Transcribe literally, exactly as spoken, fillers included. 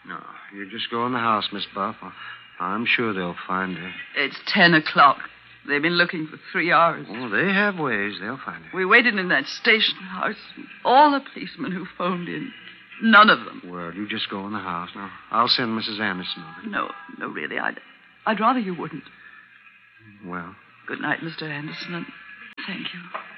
No, you just go in the house, Miss Buff. I'm sure they'll find her. It's ten o'clock. They've been looking for three hours. Oh, they have ways. They'll find her. We waited in that station house. All the policemen who phoned in. None of them. Well, you just go in the house. Now, I'll send Missus Anderson over. No, no, really. I'd, I'd rather you wouldn't. Well. Good night, Mister Anderson, and thank you.